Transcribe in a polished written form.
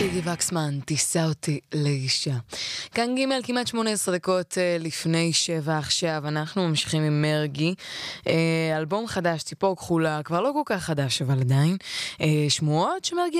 איגי וקסמן, תיסע אותי לאישה. כאן ג' כמעט 18 דקות לפני 7 עכשיו, אנחנו ממשיכים עם מרגי. אלבום חדש, ציפור כחולה, כבר לא כל כך חדש, אבל עדיין. שמועות שמרגי